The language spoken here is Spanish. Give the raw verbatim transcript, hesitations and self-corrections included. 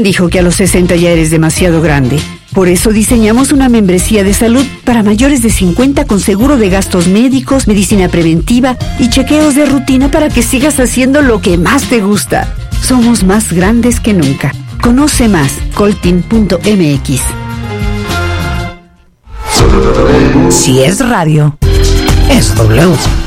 dijo que a los sesenta ya eres demasiado grande? Por eso diseñamos una membresía de salud para mayores de cincuenta con seguro de gastos médicos, medicina preventiva y chequeos de rutina para que sigas haciendo lo que más te gusta. Somos más grandes que nunca. Conoce más, coltin punto m x. Si es radio, es W.